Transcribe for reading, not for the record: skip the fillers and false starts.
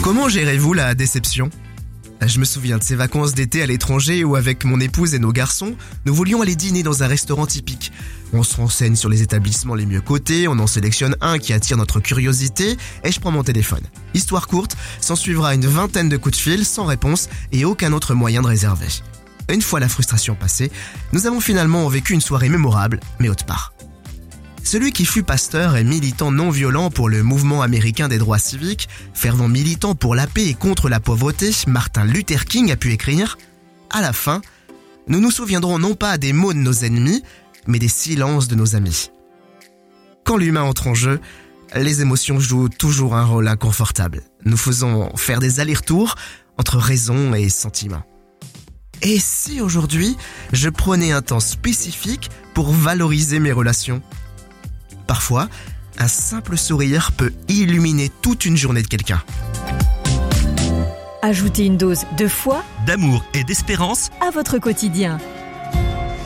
Comment gérez-vous la déception ? Je me souviens de ces vacances d'été à l'étranger où avec mon épouse et nos garçons, nous voulions aller dîner dans un restaurant typique. On se renseigne sur les établissements les mieux cotés, on en sélectionne un qui attire notre curiosité et je prends mon téléphone. Histoire courte, s'en suivra une vingtaine de coups de fil sans réponse et aucun autre moyen de réserver. Une fois la frustration passée, nous avons finalement vécu une soirée mémorable, mais autre part. Celui qui fut pasteur et militant non violent pour le mouvement américain des droits civiques, fervent militant pour la paix et contre la pauvreté, Martin Luther King a pu écrire « À la fin, nous nous souviendrons non pas des mots de nos ennemis, mais des silences de nos amis. » Quand l'humain entre en jeu, les émotions jouent toujours un rôle inconfortable, nous faisant faire des allers-retours entre raison et sentiment. Et si aujourd'hui, je prenais un temps spécifique pour valoriser mes relations ? Parfois, un simple sourire peut illuminer toute une journée de quelqu'un. Ajoutez une dose de foi, d'amour et d'espérance à votre quotidien.